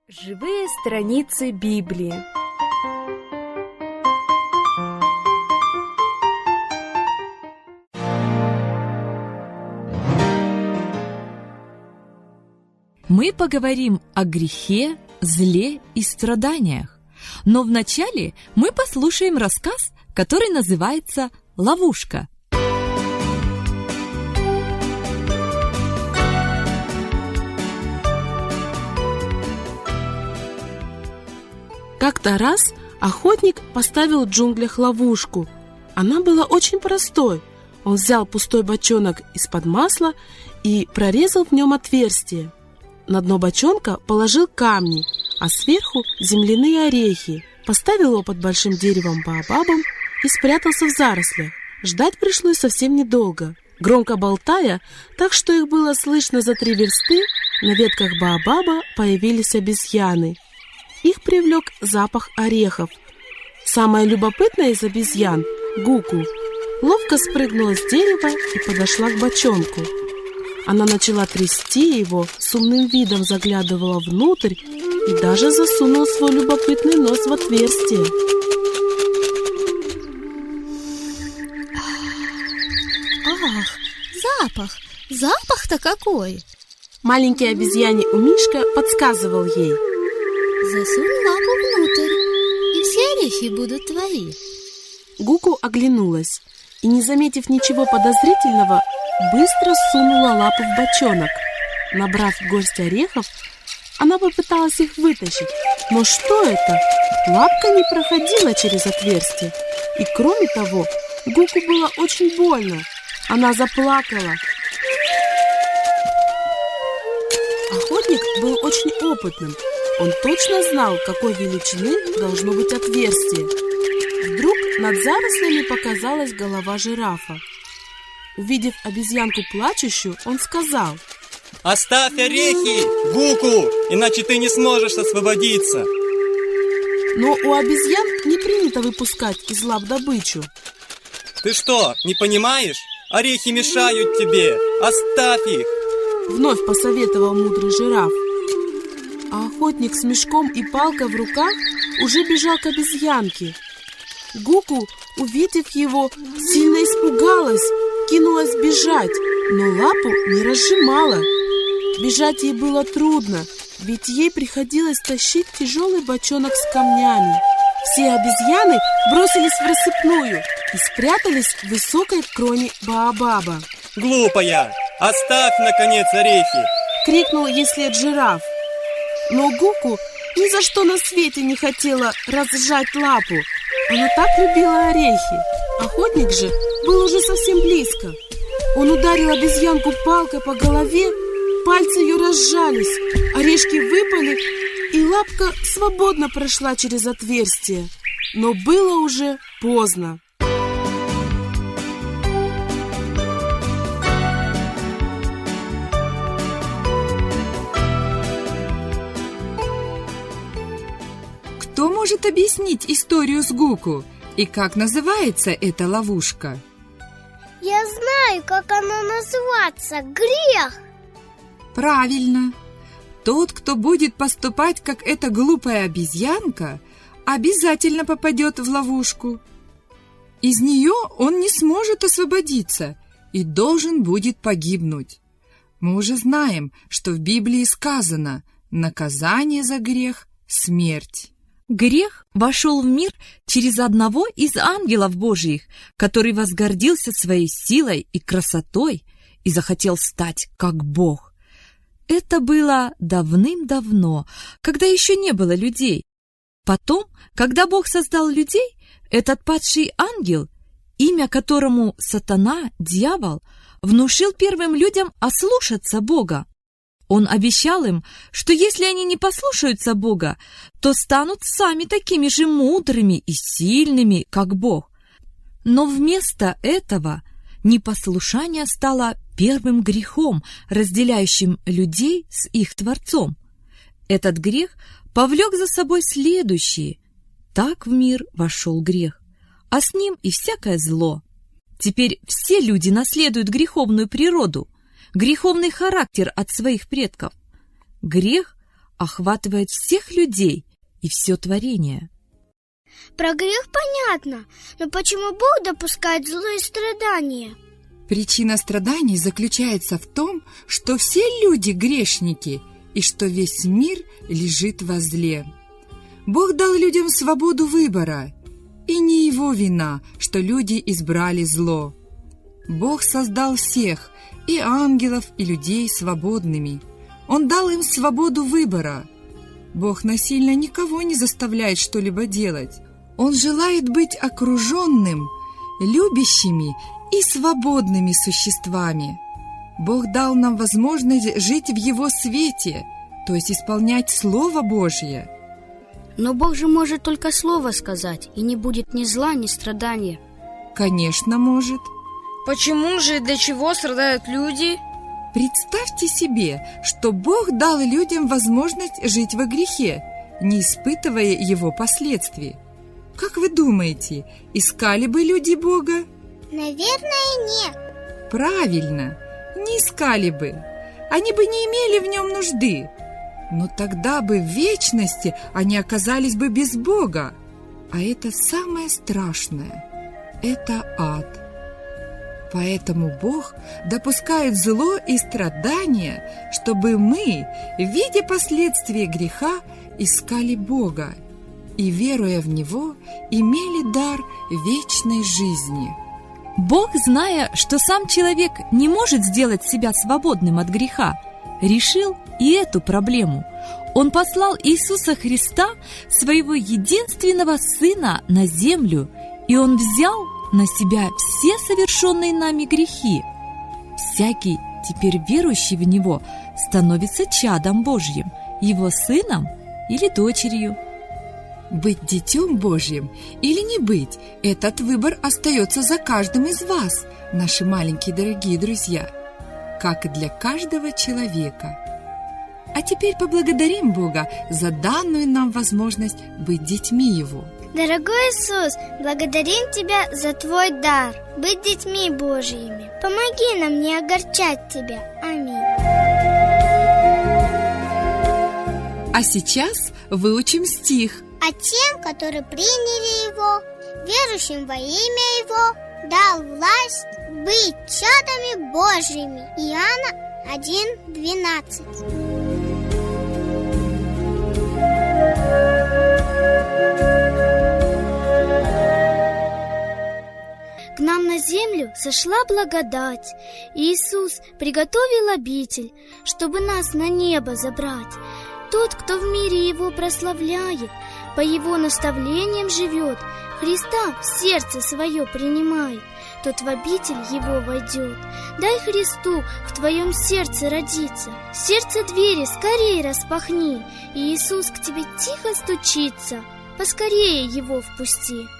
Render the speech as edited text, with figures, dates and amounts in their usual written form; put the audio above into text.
Живые страницы Библии. Мы поговорим о грехе, зле и страданиях. Но вначале мы послушаем рассказ, который называется «Ловушка». Как-то раз охотник поставил в джунглях ловушку. Она была очень простой. Он взял пустой бочонок из-под масла и прорезал в нем отверстие. На дно бочонка положил камни, а сверху земляные орехи. Поставил его под большим деревом баобабом и спрятался в зарослях. Ждать пришлось совсем недолго. Громко болтая, так что их было слышно за 3 версты, на ветках баобаба появились обезьяны. Их привлек запах орехов. Самая любопытная из обезьян, Гуку, ловко спрыгнула с дерева и подошла к бочонку. Она начала трясти его, с умным видом заглядывала внутрь и даже засунула свой любопытный нос в отверстие. Ах, запах-то какой! Маленький обезьяне Умишка подсказывал ей. Засунь лапу внутрь, и все орехи будут твои. Гуку оглянулась и, не заметив ничего подозрительного, быстро сунула лапу в бочонок. Набрав горсть орехов, она попыталась их вытащить. Но что это? Лапка не проходила через отверстие. И кроме того, Гуку было очень больно. Она заплакала. Охотник был очень опытным. Он точно знал, какой величины должно быть отверстие. Вдруг над зарослями показалась голова жирафа. Увидев обезьянку плачущую, он сказал: «Оставь орехи, Гуку, иначе ты не сможешь освободиться». Но у обезьян не принято выпускать из лап добычу. «Ты что, не понимаешь? Орехи мешают тебе, оставь их!» Вновь посоветовал мудрый жираф. А охотник с мешком и палкой в руках уже бежал к обезьянке. Гуку, увидев его, сильно испугалась, кинулась бежать, но лапу не разжимала. Бежать ей было трудно, ведь ей приходилось тащить тяжелый бочонок с камнями. Все обезьяны бросились в рассыпную и спрятались в высокой кроне баобаба. «Глупая! Оставь, наконец, орехи!» — крикнул ей вслед жираф. Но Гуку ни за что на свете не хотела разжать лапу. Она так любила орехи. Охотник же был уже совсем близко. Он ударил обезьянку палкой по голове, пальцы ее разжались, орешки выпали, и лапка свободно прошла через отверстие. Но было уже поздно. Кто может объяснить историю с Гуку и как называется эта ловушка? Я знаю, как она называется. Грех. Правильно. Тот, кто будет поступать, как эта глупая обезьянка, обязательно попадет в ловушку. Из нее он не сможет освободиться и должен будет погибнуть. Мы уже знаем, что в Библии сказано: наказание за грех – смерть. Грех вошел в мир через одного из ангелов Божьих, который возгордился своей силой и красотой и захотел стать как Бог. Это было давным-давно, когда еще не было людей. Потом, когда Бог создал людей, этот падший ангел, имя которому Сатана, дьявол, внушил первым людям ослушаться Бога. Он обещал им, что если они не послушаются Бога, то станут сами такими же мудрыми и сильными, как Бог. Но вместо этого непослушание стало первым грехом, разделяющим людей с их Творцом. Этот грех повлек за собой следующие. Так в мир вошел грех, а с ним и всякое зло. Теперь все люди наследуют греховную природу, греховный характер от своих предков. Грех охватывает всех людей и все творение. Про грех понятно, но почему Бог допускает зло и страдания? Причина страданий заключается в том, что все люди грешники и что весь мир лежит во зле. Бог дал людям свободу выбора, и не его вина, что люди избрали зло. Бог создал всех, и ангелов, и людей свободными. Он дал им свободу выбора. Бог насильно никого не заставляет что-либо делать. Он желает быть окруженным, любящими и свободными существами. Бог дал нам возможность жить в Его свете, то есть исполнять Слово Божье. Но Бог же может только слово сказать, и не будет ни зла, ни страдания. Конечно, может. Почему же и для чего страдают люди? Представьте себе, что Бог дал людям возможность жить во грехе, не испытывая его последствий. Как вы думаете, искали бы люди Бога? Наверное, нет. Правильно, не искали бы. Они бы не имели в нем нужды. Но тогда бы в вечности они оказались бы без Бога. А это самое страшное. Это ад. Поэтому Бог допускает зло и страдания, чтобы мы, видя последствия греха, искали Бога и, веруя в Него, имели дар вечной жизни. Бог, зная, что сам человек не может сделать себя свободным от греха, решил и эту проблему. Он послал Иисуса Христа, своего единственного Сына, на землю, и Он взял на себя все совершенные нами грехи. Всякий, теперь верующий в Него, становится чадом Божьим, Его сыном или дочерью. Быть детем Божьим или не быть, этот выбор остается за каждым из вас, наши маленькие дорогие друзья, как и для каждого человека. А теперь поблагодарим Бога за данную нам возможность быть детьми Его. Дорогой Иисус, благодарим Тебя за Твой дар, быть детьми Божьими. Помоги нам не огорчать Тебя. Аминь. А сейчас выучим стих. А тем, которые приняли Его, верующим во имя Его, дал власть быть чадами Божьими. Иоанна 1:12. К нам на землю сошла благодать, и Иисус приготовил обитель, чтобы нас на небо забрать. Тот, кто в мире Его прославляет, по Его наставлениям живет, Христа в сердце свое принимает, тот в обитель Его войдет. Дай Христу в твоем сердце родиться, сердце двери скорее распахни, и Иисус к тебе тихо стучится, поскорее Его впусти.